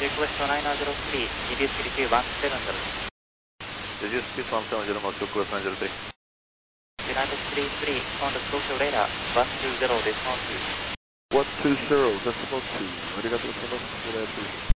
request 903, reduce speed 170. Reduce speed 170, Moscow Course 903. United 33 on the social radar, 120 decimal 2. 120 decimal 2. ありがとうございます。